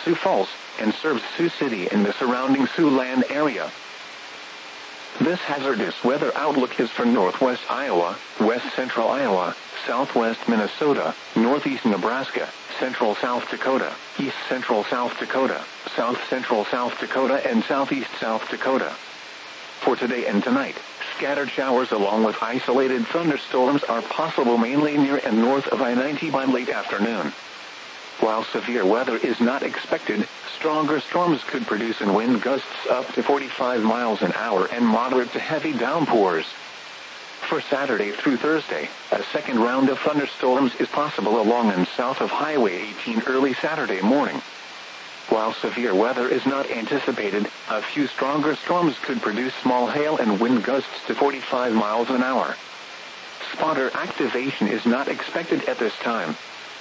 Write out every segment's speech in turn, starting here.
Sioux Falls, and serves Sioux City and the surrounding Siouxland area. This hazardous weather outlook is for northwest Iowa, west central Iowa, southwest Minnesota, northeast Nebraska, central South Dakota, east central South Dakota, south central South Dakota, and southeast South Dakota. For today and tonight, scattered showers along with isolated thunderstorms are possible mainly near and north of I-90 by late afternoon. While severe weather is not expected, stronger storms could produce wind gusts up to 45 miles an hour and moderate to heavy downpours. For Saturday through Thursday, a second round of thunderstorms is possible along and south of Highway 18 early Saturday morning. While severe weather is not anticipated, a few stronger storms could produce small hail and wind gusts to 45 miles an hour. Spotter activation is not expected at this time.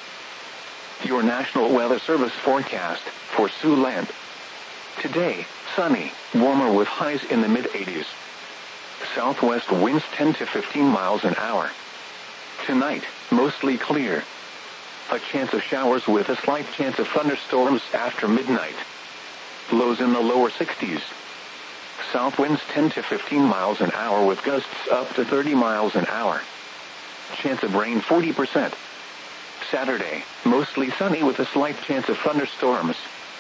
Your National Weather Service forecast for Siouxland. Today, sunny, warmer with highs in the mid-80s. Southwest winds 10 to 15 miles an hour. Tonight, mostly clear. A chance of showers with a slight chance of thunderstorms after midnight. Lows in the lower 60s. South winds 10 to 15 miles an hour with gusts up to 30 miles an hour. Chance of rain 40%. Saturday, mostly sunny with a slight chance of thunderstorms.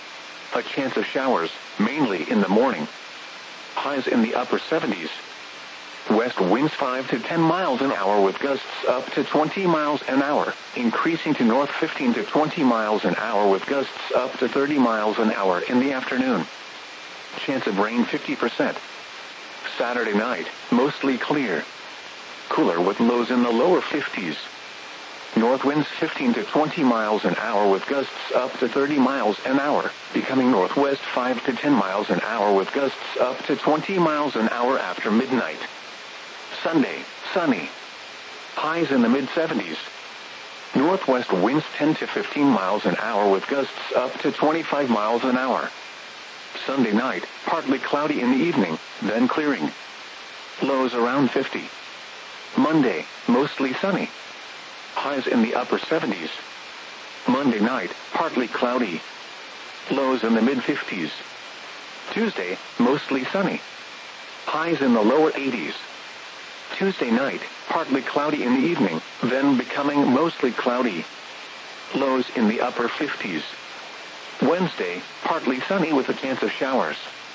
A chance of showers, mainly in the morning. Highs in the upper 70s. West winds 5 to 10 miles an hour with gusts up to 20 miles an hour, increasing to north 15 to 20 miles an hour with gusts up to 30 miles an hour in the afternoon. Chance of rain 50%. Saturday night, mostly clear. Cooler with lows in the lower 50s. North winds 15 to 20 miles an hour with gusts up to 30 miles an hour, becoming northwest 5 to 10 miles an hour with gusts up to 20 miles an hour after midnight. Sunday, sunny. Highs in the mid-70s. Northwest winds 10 to 15 miles an hour with gusts up to 25 miles an hour. Sunday night, partly cloudy in the evening, then clearing. Lows around 50. Monday, mostly sunny. Highs in the upper 70s. Monday night, partly cloudy. Lows in the mid-50s. Tuesday, mostly sunny. Highs in the lower 80s. Tuesday night, partly cloudy in the evening, then becoming mostly cloudy. Lows in the upper 50s. Wednesday, partly sunny with a chance of showers.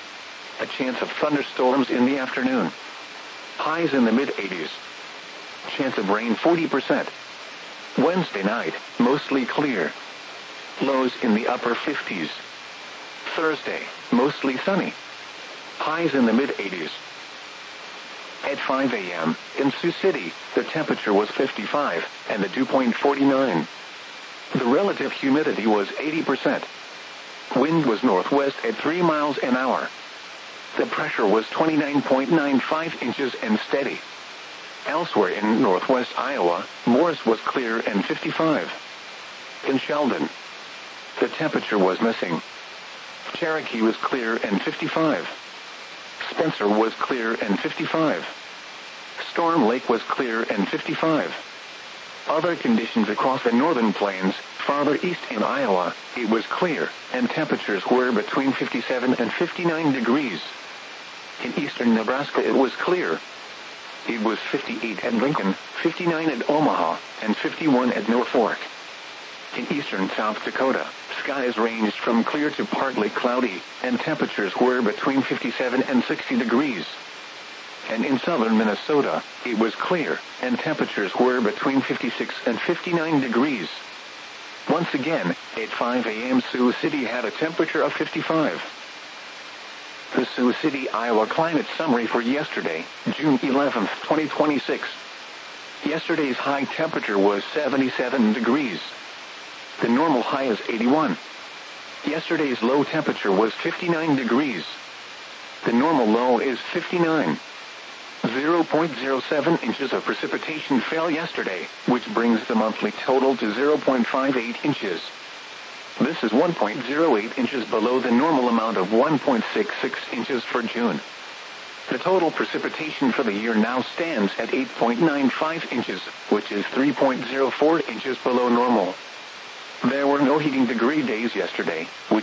A chance of thunderstorms in the afternoon. Highs in the mid-80s. Chance of rain 40%. Wednesday night, mostly clear. Lows in the upper 50s. Thursday, mostly sunny. Highs in the mid-80s. At 5 a.m., in Sioux City, the temperature was 55, and the dew point 49. The relative humidity was 80%. Wind was northwest at 3 miles an hour. The pressure was 29.95 inches and steady. Elsewhere in northwest Iowa, Morris was clear and 55. In Sheldon, the temperature was missing. Cherokee was clear and 55. Spencer was clear and 55. Storm Lake was clear and 55. Other conditions across the northern plains, farther east in Iowa, it was clear, and temperatures were between 57 and 59 degrees. In eastern Nebraska it was clear. It was 58 at Lincoln, 59 at Omaha, and 51 at Norfolk. In eastern South Dakota, skies ranged from clear to partly cloudy, and temperatures were between 57 and 60 degrees. And in southern Minnesota, it was clear, and temperatures were between 56 and 59 degrees. Once again, at 5 a.m. Sioux City had a temperature of 55. The Sioux City, Iowa climate summary for yesterday, June 11, 2026. Yesterday's high temperature was 77 degrees. The normal high is 81. Yesterday's low temperature was 59 degrees. The normal low is 59. 0.07 inches of precipitation fell yesterday, which brings the monthly total to 0.58 inches. This is 1.08 inches below the normal amount of 1.66 inches for June. The total precipitation for the year now stands at 8.95 inches, which is 3.04 inches below normal. There were no heating degree days yesterday, which